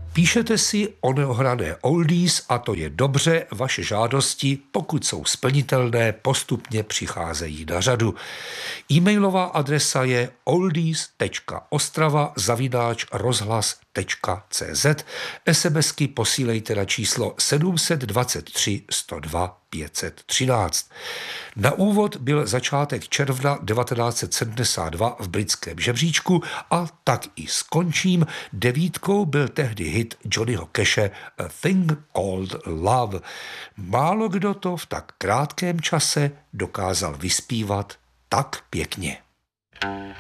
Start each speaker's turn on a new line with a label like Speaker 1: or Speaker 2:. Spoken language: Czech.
Speaker 1: Píšete si o neohrané oldies a to je dobře, vaše žádosti, pokud jsou splnitelné, postupně přicházejí na řadu. E-mailová adresa je oldies.ostrava@rozhlas.cz. SMSky posílejte na číslo 723 102 513. Na úvod byl začátek června 1972 v britském žebříčku a tak i skončím. 9 byl tehdy hit Johnnyho Cashe A Thing Called Love. Málo kdo to v tak krátkém čase dokázal vyspívat tak pěkně.